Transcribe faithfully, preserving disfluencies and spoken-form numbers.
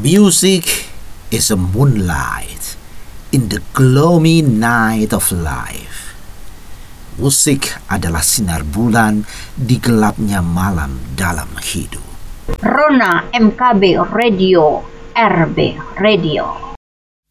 Music is a moonlight in the gloomy night of life. Musik adalah sinar bulan di gelapnya malam dalam hidup. Rona M K B Radio, R B Radio.